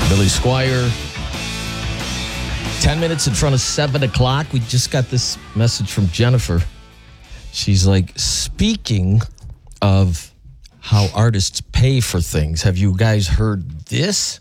Billy Squier. 10 minutes in front of 7 o'clock. We just got this message from Jennifer. She's like, speaking of how artists pay for things, have you guys heard this?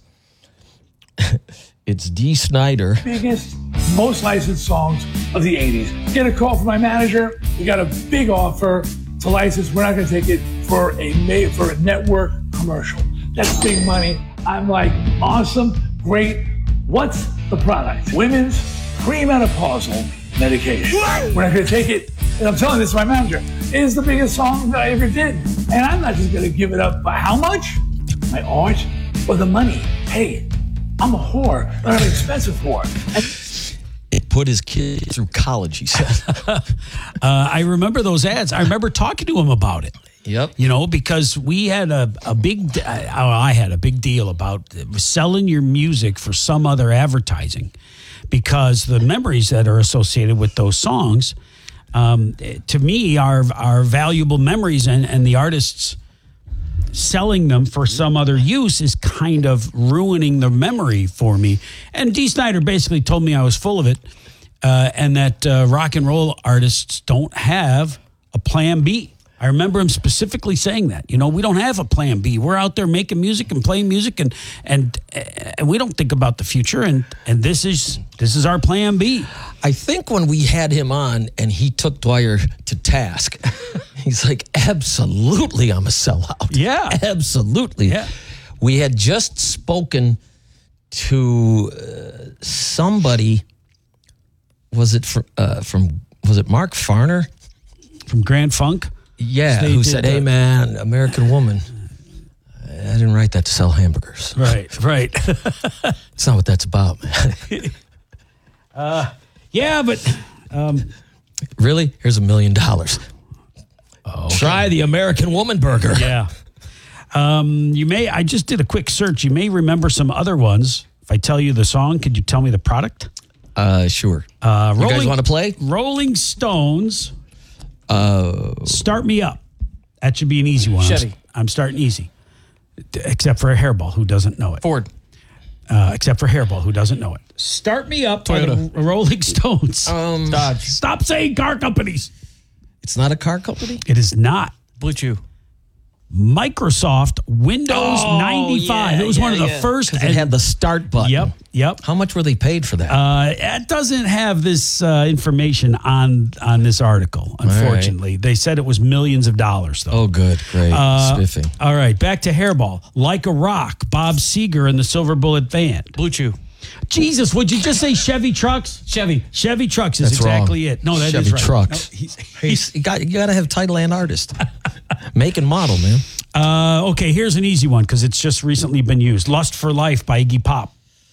It's Dee Snider. Biggest, most licensed songs of the 80s. Get a call from my manager. We got a big offer to license. We're not going to take it for a network commercial. That's big money. I'm like, awesome, great. What's the product? Women's premenopausal medication. We're not going to take it. And I'm telling this to my manager. It is the biggest song that I ever did. And I'm not just going to give it up by how much? My art or the money. Hey, I'm a whore, but I'm an expensive whore. It put his kid through college, he said. I remember those ads. I remember talking to him about it. Yep. You know, because we had I had a big deal about selling your music for some other advertising, because the memories that are associated with those songs, to me, are valuable memories, and the artists selling them for some other use is kind of ruining the memory for me. And Dee Snider basically told me I was full of it, and that rock and roll artists don't have a plan B. I remember him specifically saying that. You know, we don't have a plan B. We're out there making music and playing music, and we don't think about the future. And this is our plan B. I think when we had him on and he took Dwyer to task, he's like, absolutely, I'm a sellout. Yeah. Absolutely. Yeah. We had just spoken to somebody, was it Mark Farner? From Grand Funk? Yeah, who said, hey, man, American Woman. I didn't write that to sell hamburgers. Right. It's not what that's about, man. Yeah, but... Really? Here's $1 million. Oh, Try the American Woman burger. Yeah. I just did a quick search. You may remember some other ones. If I tell you the song, could you tell me the product? Sure. You guys want to play? Rolling Stones. Start Me Up. That should be an easy one. Chevy. I'm starting easy. Except for a hairball who doesn't know it. Ford. Except for hairball who doesn't know it. Start Me Up by the Rolling Stones. Dodge. Stop saying car companies. It's not a car company? It is not. Blue Chew. Microsoft Windows 95. It was one of the first. Because it had the start button. Yep. How much were they paid for that? It doesn't have this information on this article, unfortunately. Right. They said it was millions of dollars, though. Oh, good. Great. Spiffing. All right, back to Hairball. Like a Rock, Bob Seger and the Silver Bullet Band. Blue Chew. Jesus, would you just say Chevy Trucks? Chevy. Chevy Trucks is That's exactly wrong. it. No, that Chevy is right. Trucks. No, You got to have title and artist. Make and model, man. okay, here's an easy one because it's just recently been used. Lust for Life by Iggy Pop.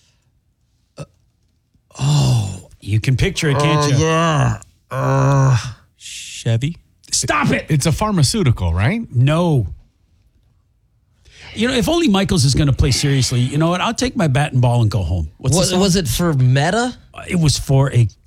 You can picture it, can't you? Yeah. Chevy. Stop it. It's a pharmaceutical, right? No. You know, if only Michaels is going to play seriously, you know what? I'll take my bat and ball and go home. Was it for Meta? It was for a